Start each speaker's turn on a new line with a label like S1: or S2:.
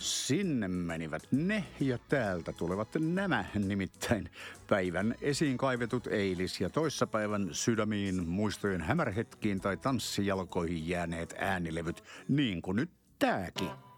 S1: sinne menivät ne ja täältä tulevat nämä, nimittäin päivän esiin kaivetut eilis- ja toissapäivän sydämiin, muistojen hämärhetkiin tai tanssijalkoihin jääneet äänilevyt, niin kuin nyt tääkin.